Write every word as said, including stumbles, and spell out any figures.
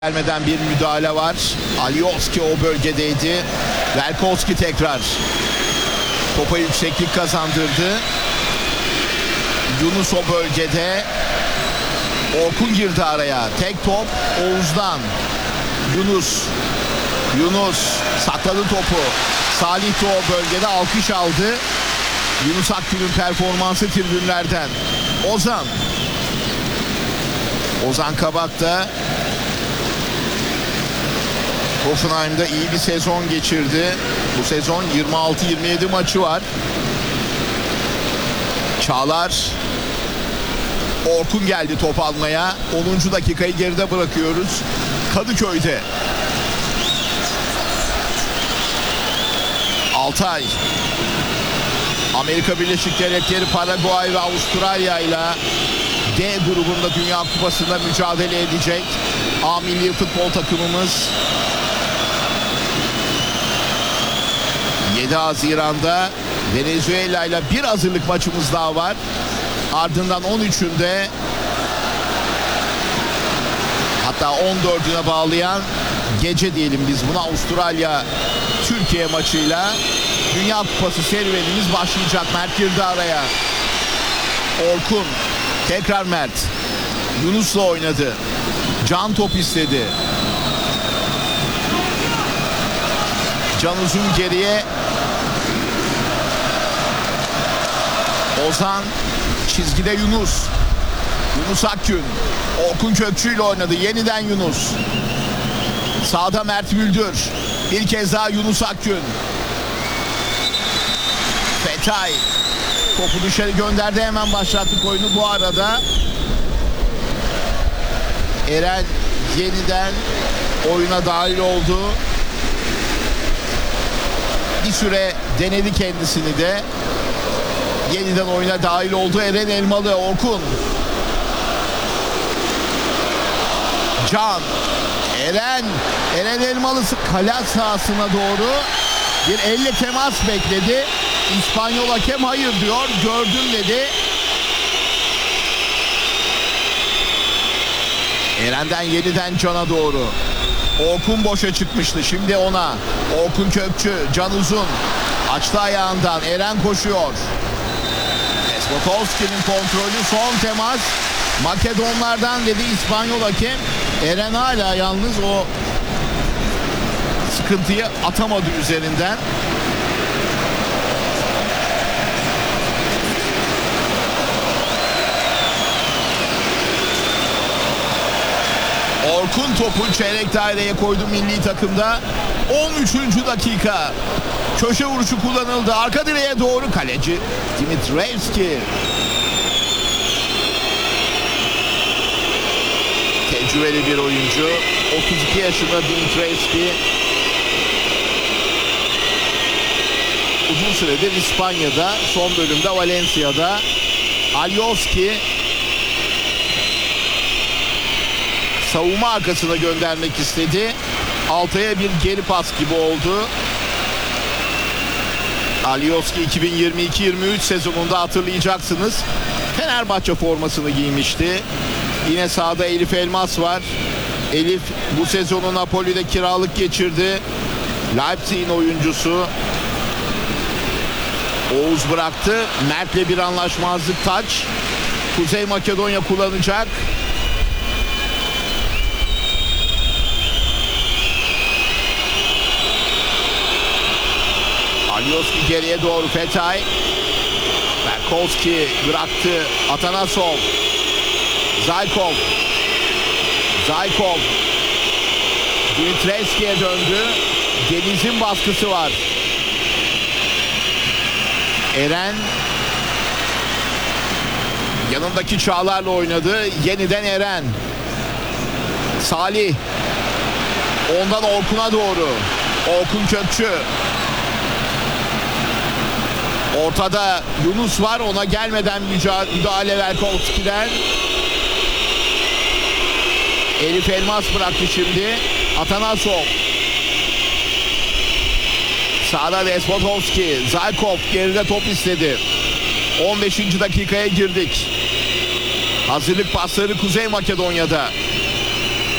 Gelmeden bir müdahale var. Alioski o bölgedeydi. Velkoski tekrar topa yükseklik kazandırdı. Yunus o bölgede. Orkun girdi araya. Tek top Oğuz'dan. Yunus. Yunus sakladı topu. Salih de o bölgede alkış aldı. Yunus Akgün'ün performansı tribünlerden. Ozan. Ozan Kabak da Hoffenheim'da iyi bir sezon geçirdi. Bu sezon yirmi altı yirmi yedi maçı var. Çağlar. Orkun geldi top almaya. onuncu dakikayı geride bırakıyoruz. Kadıköy'de. Altay. Amerika Birleşik Devletleri, Paraguay ve Avustralya ile D grubunda Dünya Kupası'nda mücadele edecek A milli futbol takımımız. yedi Haziran'da Venezuela ile bir hazırlık maçımız daha var. Ardından on üçünde, hatta on dördüne bağlayan gece diyelim biz buna, Avustralya Türkiye maçıyla Dünya Kupası serüvenimiz başlayacak. Mert girdi araya. Orkun. Tekrar Mert. Yunus'la oynadı. Can top istedi. Can uzun geriye. Ozan. Çizgide Yunus. Yunus Akgün. Orkun Kökçü ile oynadı. Yeniden Yunus. Sağda Mert Müldür. Bir kez daha Yunus Akgün. Fetay. Topu dışarı gönderdi. Hemen başlattık oyunu. Bu arada Eren yeniden oyuna dahil oldu. Bir süre denedi kendisini de. Yeniden oyuna dahil oldu Eren Elmalı. Orkun. Can. Eren. Eren Elmalısı kale sahasına doğru bir elle temas bekledi. İspanyol hakem hayır diyor. Gördüm dedi. Eren'den yeniden Can'a doğru. Orkun boşa çıkmıştı. Şimdi ona. Orkun Kökçü. Can uzun. Açtı ayağından. Eren koşuyor. Despotovski'nin kontrolü. Son temas. Makedonlardan dedi İspanyol hakem. Eren hala yalnız o sıkıntıyı atamadı üzerinden. Orkun topu çeyrek daireye koydu milli takımda. on üçüncü dakika. Köşe vuruşu kullanıldı. Arka direğe doğru kaleci Dimitrievski. Tecrübeli bir oyuncu. otuz iki yaşında Dimitrievski. Uzun süredir İspanya'da, son bölümde Valencia'da. Alioski savunma arkasına göndermek istedi. Altay'a bir geri pas gibi oldu. Alioski iki bin yirmi iki yirmi üç sezonunda hatırlayacaksınız, Fenerbahçe formasını giymişti. Yine sahada Elif Elmas var. Elif bu sezonu Napoli'de kiralık geçirdi. Leipzig'in oyuncusu. Oğuz bıraktı. Mert'le bir anlaşmazlık taç. Kuzey Makedonya kullanacak. Alioski geriye doğru. Fetay. Velkoski bıraktı. Atanasov. Zaykov. Zaykov. Dimitrievski'ye döndü. Deniz'in baskısı var. Eren yanındaki Çağlar'la oynadı. Yeniden Eren. Salih. Ondan Orkun'a doğru. Orkun Kökçü. Ortada Yunus var. Ona gelmeden müdahale Velkovski'den. Elif Elmas bıraktı şimdi. Atanasov. Sağda Despotovski. Zaykov geride top istedi. on beşinci dakikaya girdik. Hazırlık pasları Kuzey Makedonya'da.